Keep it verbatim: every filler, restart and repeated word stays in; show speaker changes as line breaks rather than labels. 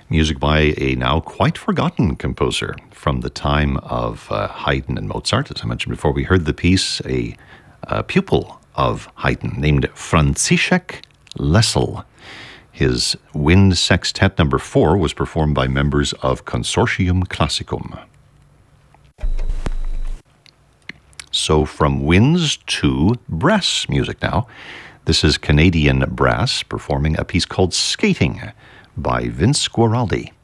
Music by a now quite forgotten composer from the time of uh, Haydn and Mozart. As I mentioned before, we heard the piece, a, a pupil of Haydn named František Lessel. His Wind Sextet number four was performed by members of Consortium Classicum. So from winds to brass music now. This is Canadian Brass performing a piece called Skating by Vince Guaraldi.